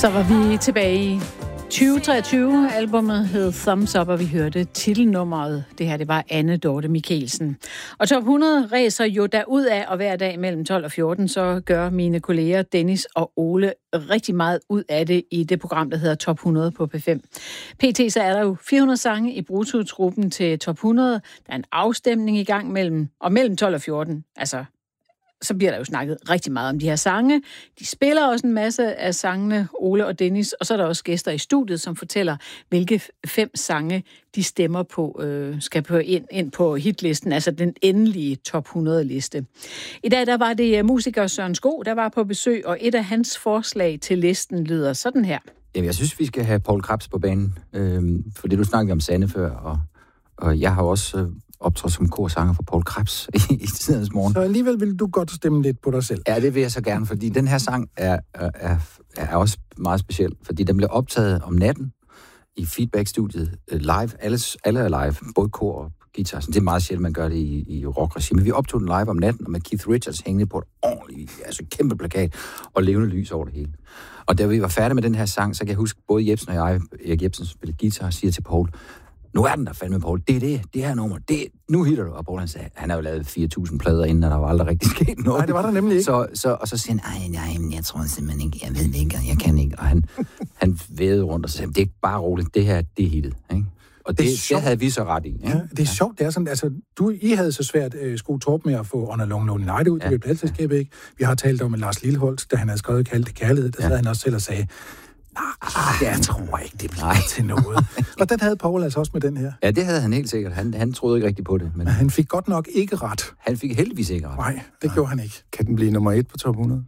Så var vi tilbage i 2023. Albummet hed Thumbs Up, og vi hørte titelnummeret. Det her, det var Anne Dorte Mikkelsen. Og Top 100 ræser jo derud af, og hver dag mellem 12 og 14, så gør mine kolleger Dennis og Ole rigtig meget ud af det i det program, der hedder Top 100 på P5. PT, så er der jo 400 sange i brutotruppen til Top 100. Der er en afstemning i gang mellem 12 og 14, altså så bliver der jo snakket rigtig meget om de her sange. De spiller også en masse af sangene, Ole og Dennis, og så er der også gæster i studiet, som fortæller, hvilke 5 sange de stemmer på, skal på ind på hitlisten, altså den endelige top 100-liste. I dag der var det musiker Søren Sko, der var på besøg, og et af hans forslag til listen lyder sådan her. Jamen, jeg synes, vi skal have Poul Krebs på banen, for det du snakkede om Sanne før, og jeg har også optrådt som korsanger for Poul Krebs i tidens morgen. Så alligevel vil du godt stemme lidt på dig selv. Ja, det vil jeg så gerne, fordi den her sang er også meget speciel, fordi den blev optaget om natten i Feedback-studiet live. Alle er live, både kor og guitar. Det er meget sjældent, man gør det i rock-regi. Men vi optog den live om natten, og med Keith Richards hængende på et ordentligt, altså kæmpe plakat, og levende lys over det hele. Og da vi var færdige med den her sang, så kan jeg huske, både Jebsen og jeg, Erik Jebsen spillede guitar, og siger til Poul, nu er den der fandme, Poul. Det her nummer. Nu hitter du. Og Poul, han har jo lavet 4.000 plader inden, og der var aldrig rigtig sket noget. Nej, det var der nemlig ikke. Og så siger han, nej, jeg tror simpelthen ikke, jeg ved det ikke, jeg kan ikke. Og han vædede rundt og sagde, det er bare roligt, det her, det er hittet. Ikke? Og det havde vi så ret i. Ikke? Ja, det er sjovt, det er sådan, altså, I havde så svært, Sko Torp, med at få On a Long Lonely Night ud, det blev pladselskabet, ikke? Vi har talt om Lars Lilholt, da han havde skrevet Kaldt til Kærlighed, der sad han også selv og sagde, jeg tror ikke, det bliver til noget. Og den havde Poul altså også med den her. Ja, det havde han helt sikkert. Han troede ikke rigtigt på det. Men han fik godt nok ikke ret. Han fik heldigvis ikke ret. Nej, det gjorde han ikke. Kan den blive nummer 1 på top 100?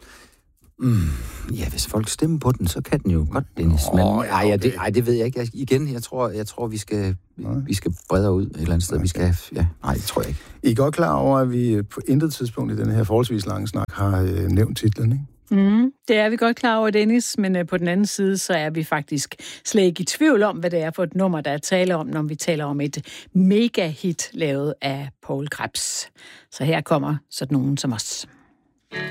Ja, hvis folk stemmer på den, så kan den jo godt, Dennis. Men det ved jeg ikke. Jeg tror vi skal bredere ud et eller andet sted. Okay. Det tror jeg ikke. I er godt klar over, at vi på intet tidspunkt i den her forholdsvis lange snak har nævnt titlen, ikke? Det er vi godt klar over, Dennis, men på den anden side, så er vi faktisk slet ikke i tvivl om, hvad det er for et nummer, der er tale om, når vi taler om et mega-hit lavet af Poul Krebs. Så her kommer sådan nogen som os.